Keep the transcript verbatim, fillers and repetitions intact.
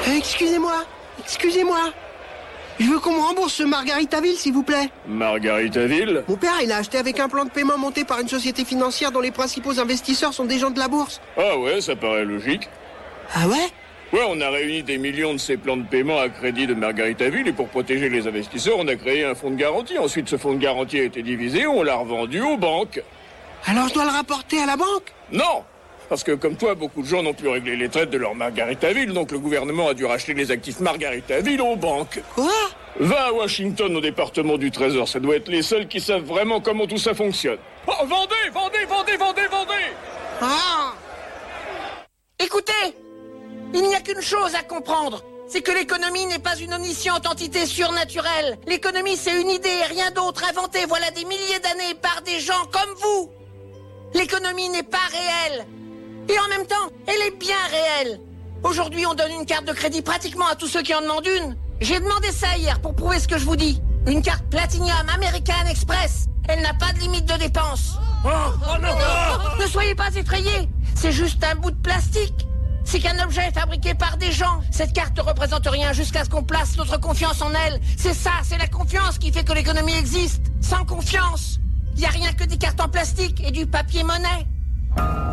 Euh, excusez-moi, excusez-moi. Je veux qu'on me rembourse ce Margaritaville, s'il vous plaît. Margaritaville? Mon père, il a acheté avec un plan de paiement monté par une société financière dont les principaux investisseurs sont des gens de la bourse. Ah ouais, ça paraît logique. Ah ouais? Ouais, on a réuni des millions de ces plans de paiement à crédit de Margaritaville et pour protéger les investisseurs, on a créé un fonds de garantie. Ensuite, ce fonds de garantie a été divisé, on l'a revendu aux banques. Alors je dois le rapporter à la banque? Non! Parce que comme toi, beaucoup de gens n'ont pu régler les traites de leur Margaritaville, donc le gouvernement a dû racheter les actifs Margaritaville aux banques. Quoi? Va à Washington au département du Trésor, ça doit être les seuls qui savent vraiment comment tout ça fonctionne. Oh, vendez, vendez, vendez, vendez, vendez! Ah! Écoutez, il n'y a qu'une chose à comprendre, c'est que l'économie n'est pas une omnisciente entité surnaturelle. L'économie, c'est une idée et rien d'autre inventée voilà des milliers d'années par des gens comme vous. L'économie n'est pas réelle. Et en même temps, elle est bien réelle. Aujourd'hui, on donne une carte de crédit pratiquement à tous ceux qui en demandent une. J'ai demandé ça hier pour prouver ce que je vous dis. Une carte Platinum American Express. Elle n'a pas de limite de dépense. Oh, oh non, oh. Ne soyez pas effrayés. C'est juste un bout de plastique. C'est qu'un objet fabriqué par des gens. Cette carte ne représente rien jusqu'à ce qu'on place notre confiance en elle. C'est ça, c'est la confiance qui fait que l'économie existe. Sans confiance, il n'y a rien que des cartes en plastique et du papier-monnaie.